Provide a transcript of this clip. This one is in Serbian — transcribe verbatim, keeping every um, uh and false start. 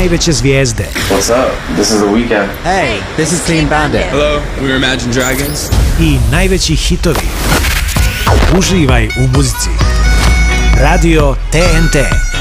najveće zvijezde. What's up? This is The Weeknd. Hey, this is Clean Bandit. Hello, we're Imagine Dragons. I najveći hitovi. Uživaj u muzici. Radio T N T.